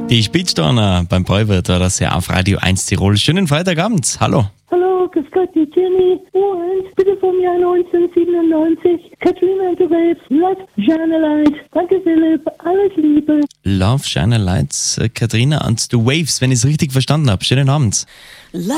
Die Speedstorner beim Bräuwirt war das ja auf Radio 1 Tirol. Schönen Freitagabend. Hallo. Hallo, grüß Gott, die Jenny. Und bitte vom Jahr 1997. Katrina and the Waves, Love, Shine a Light. Danke, Philipp. Alles Liebe. Love, Shine a Light, Katrina and the Waves, wenn ich es richtig verstanden habe. Schönen Abend.